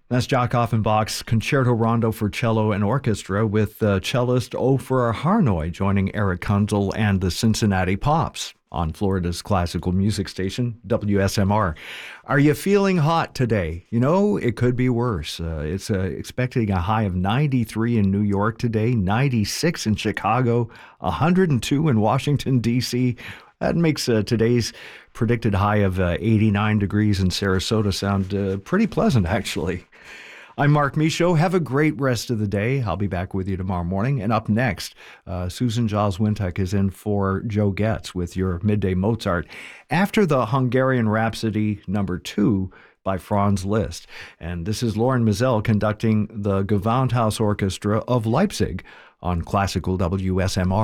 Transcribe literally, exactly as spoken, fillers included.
That's Jock Offenbach's Concerto Rondo for Cello and Orchestra with uh, cellist Ofer Harnoy joining Eric Kunzel and the Cincinnati Pops on Florida's classical music station, W S M R. Are you feeling hot today? You know, it could be worse. Uh, it's uh, expecting a high of ninety-three in New York today, ninety-six in Chicago, one hundred two in Washington, D C That makes uh, today's predicted high of uh, eighty-nine degrees in Sarasota sound uh, pretty pleasant, actually. I'm Mark Michaud. Have a great rest of the day. I'll be back with you tomorrow morning. And up next, uh, Susan Jaws-Wintek is in for Joe Getz with your Midday Mozart after the Hungarian Rhapsody number two by Franz Liszt. And this is Lauren Mizell conducting the Gewandhaus Orchestra of Leipzig on Classical W S M R.